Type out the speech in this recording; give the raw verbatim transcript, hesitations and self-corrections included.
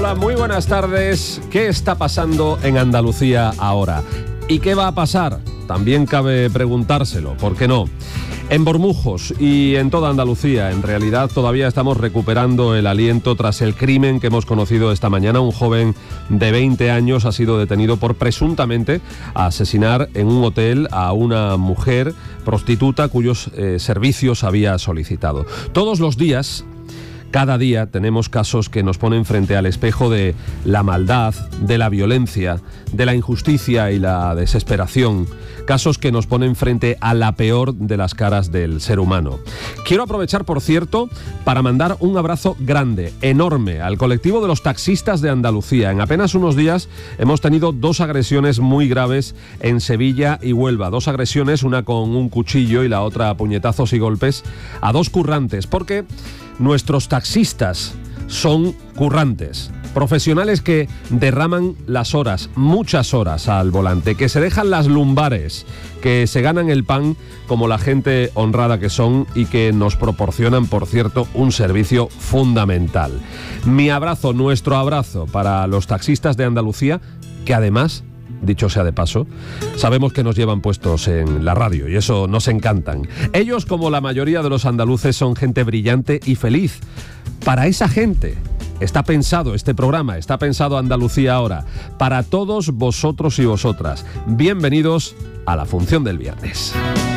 Hola, muy buenas tardes. ¿Qué está pasando en Andalucía ahora? ¿Y qué va a pasar? También cabe preguntárselo, ¿por qué no? En Bormujos y en toda Andalucía, en realidad, todavía estamos recuperando el aliento tras el crimen que hemos conocido esta mañana. Un joven de veinte años ha sido detenido por presuntamente asesinar en un hotel a una mujer prostituta cuyos eh, servicios había solicitado. Todos los días, cada día, tenemos casos que nos ponen frente al espejo de la maldad, de la violencia, de la injusticia y la desesperación. Casos que nos ponen frente a la peor de las caras del ser humano. Quiero aprovechar, por cierto, para mandar un abrazo grande, enorme, al colectivo de los taxistas de Andalucía. En apenas unos días hemos tenido dos agresiones muy graves en Sevilla y Huelva. Dos agresiones, una con un cuchillo y la otra a puñetazos y golpes, a dos currantes, porque nuestros taxistas son currantes, profesionales que derraman las horas, muchas horas al volante, que se dejan las lumbares, que se ganan el pan como la gente honrada que son y que nos proporcionan, por cierto, un servicio fundamental. Mi abrazo, nuestro abrazo para los taxistas de Andalucía, que además, dicho sea de paso, sabemos que nos llevan puestos en la radio y eso nos encantan. Ellos, como la mayoría de los andaluces, son gente brillante y feliz. Para esa gente está pensado este programa, está pensado Andalucía Ahora. Para todos vosotros y vosotras, bienvenidos a la función del viernes.